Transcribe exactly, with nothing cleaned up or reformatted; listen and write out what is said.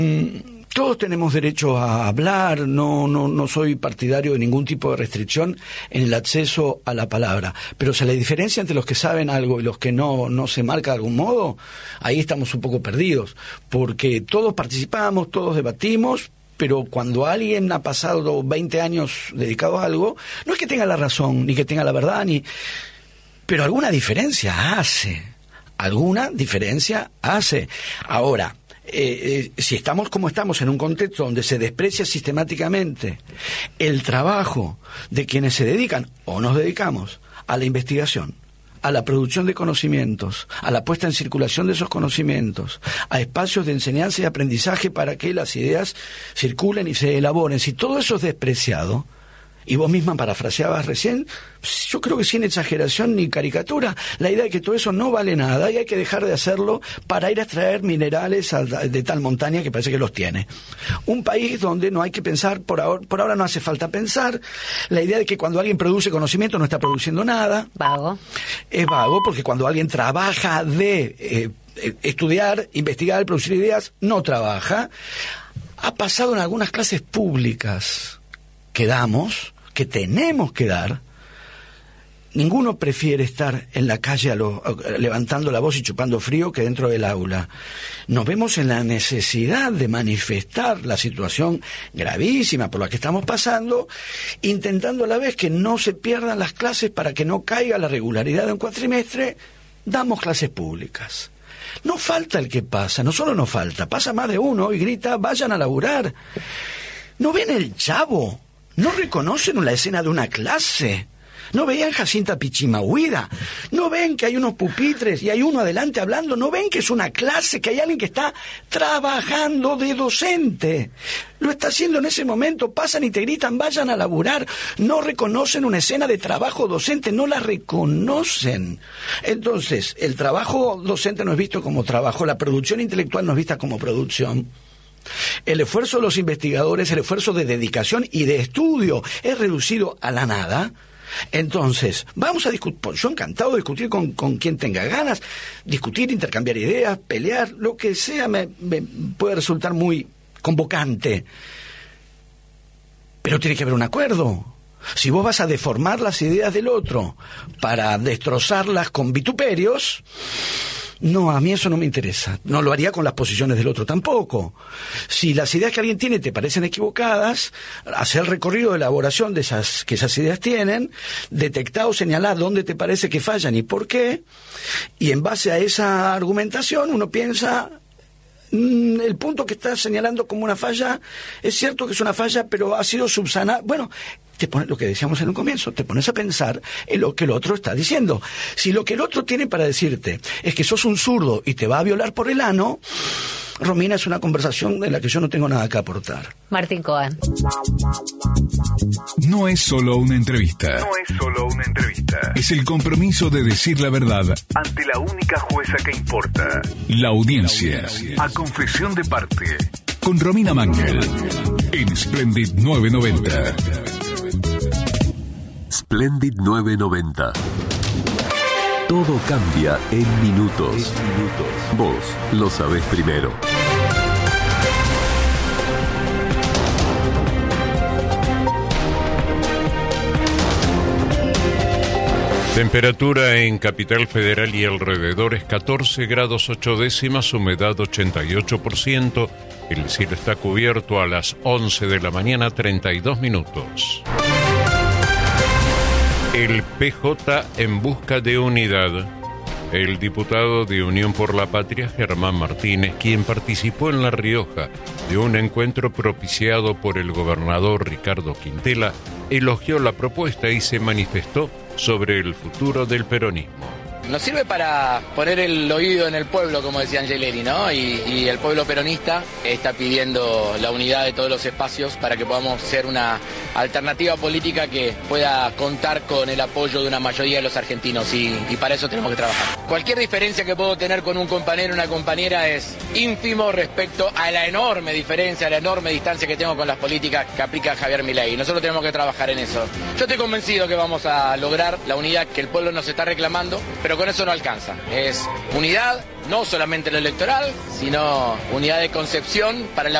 Todos tenemos derecho a hablar, no, no, no soy partidario de ningún tipo de restricción en el acceso a la palabra, pero si la diferencia entre los que saben algo y los que no, no se marca de algún modo, ahí estamos un poco perdidos, porque todos participamos, todos debatimos, pero cuando alguien ha pasado veinte años dedicado a algo, no es que tenga la razón, ni que tenga la verdad, ni... pero alguna diferencia hace, alguna diferencia hace. Ahora, Eh, eh, si estamos como estamos en un contexto donde se desprecia sistemáticamente el trabajo de quienes se dedican o nos dedicamos a la investigación, a la producción de conocimientos, a la puesta en circulación de esos conocimientos, a espacios de enseñanza y aprendizaje para que las ideas circulen y se elaboren, si todo eso es despreciado, y vos misma parafraseabas recién, yo creo que sin exageración ni caricatura, la idea de que todo eso no vale nada y hay que dejar de hacerlo para ir a extraer minerales de tal montaña que parece que los tiene. Un país donde no hay que pensar, por ahora, por ahora no hace falta pensar, la idea de que cuando alguien produce conocimiento no está produciendo nada. Vago. Es vago porque cuando alguien trabaja de eh, estudiar, investigar, producir ideas, no trabaja. Ha pasado en algunas clases públicas que damos, que tenemos que dar. Ninguno prefiere estar en la calle a lo, a, levantando la voz y chupando frío que dentro del aula. Nos vemos en la necesidad de manifestar la situación gravísima por la que estamos pasando, intentando a la vez que no se pierdan las clases para que no caiga la regularidad de un cuatrimestre. Damos clases públicas. No falta el que pasa, no solo no falta, pasa más de uno y grita, vayan a laburar. ¿No ven el Chavo? ¿No reconocen la escena de una clase? ¿No veían Jacinta Pichimahuida? ¿No ven que hay unos pupitres y hay uno adelante hablando? ¿No ven que es una clase, que hay alguien que está trabajando de docente? Lo está haciendo en ese momento, pasan y te gritan, vayan a laburar. No reconocen una escena de trabajo docente, no la reconocen. Entonces, el trabajo docente no es visto como trabajo, la producción intelectual no es vista como producción. El esfuerzo de los investigadores, el esfuerzo de dedicación y de estudio es reducido a la nada. Entonces, vamos a discutir, yo encantado de discutir con, con quien tenga ganas, discutir, intercambiar ideas, pelear, lo que sea me, me puede resultar muy convocante. Pero tiene que haber un acuerdo. Si vos vas a deformar las ideas del otro para destrozarlas con vituperios, no, a mí eso no me interesa. No lo haría con las posiciones del otro tampoco. Si las ideas que alguien tiene te parecen equivocadas, hacer el recorrido de elaboración de esas que esas ideas tienen, detectar o señalar dónde te parece que fallan y por qué, y en base a esa argumentación uno piensa, mmm, el punto que estás señalando como una falla, es cierto que es una falla, pero ha sido subsanada. Bueno, te pones, lo que decíamos en un comienzo, te pones a pensar en lo que el otro está diciendo. Si lo que el otro tiene para decirte es que sos un zurdo y te va a violar por el ano, Romina, es una conversación en la que yo no tengo nada que aportar. Martín Cohen. No es solo una entrevista. No es solo una entrevista. Es el compromiso de decir la verdad ante la única jueza que importa. La audiencia. A confesión de parte. Con Romina Mangel. En Splendid novecientos noventa. Splendid novecientos noventa. Todo cambia en minutos. Vos lo sabés primero. Temperatura en Capital Federal y alrededores catorce grados ocho décimas, humedad ochenta y ocho por ciento. El cielo está cubierto a las once de la mañana, treinta y dos minutos. El P J en busca de unidad. El diputado de Unión por la Patria, Germán Martínez, quien participó en La Rioja de un encuentro propiciado por el gobernador Ricardo Quintela, elogió la propuesta y se manifestó sobre el futuro del peronismo. Nos sirve para poner el oído en el pueblo, como decía Angelelli, ¿no? Y, y el pueblo peronista está pidiendo la unidad de todos los espacios para que podamos ser una alternativa política que pueda contar con el apoyo de una mayoría de los argentinos y, y para eso tenemos que trabajar. Cualquier diferencia que puedo tener con un compañero o una compañera es ínfimo respecto a la enorme diferencia, a la enorme distancia que tengo con las políticas que aplica Javier Milei. Nosotros tenemos que trabajar en eso. Yo estoy convencido que vamos a lograr la unidad que el pueblo nos está reclamando, pero pero con eso no alcanza. Es unidad, no solamente en lo electoral, sino unidad de concepción para la